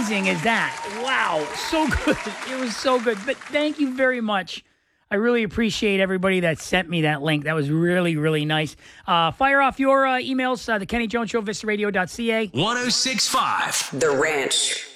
amazing is that? Wow, so good. It was so good. But thank you very much. I really appreciate everybody that sent me that link. That was really, really nice. Fire off your emails, the Kenny Jones Show, VistaRadio.ca. 106.5 The Ranch.